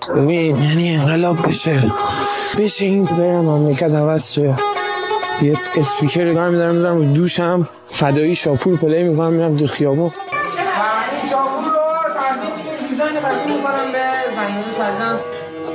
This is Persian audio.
ببین یعنی انقلاب بشه این برم مملکت عوض شه، یه اسپیکر نگاه میدارم میذارم رو دوشم، فدایی شاپور پلی میکنم میرم تو خیابون. این شاپور رو تحقیق دیزاین قدیم میکنم به زنگانه شدیدم